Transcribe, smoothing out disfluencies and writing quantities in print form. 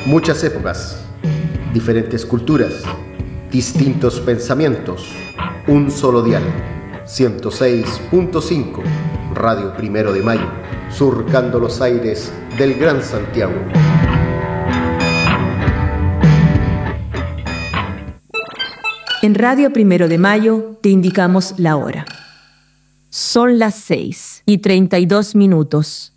Muchas épocas, diferentes culturas, distintos pensamientos, un solo dial, 106.5, Radio Primero de Mayo, surcando los aires del Gran Santiago. En Radio Primero de Mayo te indicamos la hora. Son las 6:32.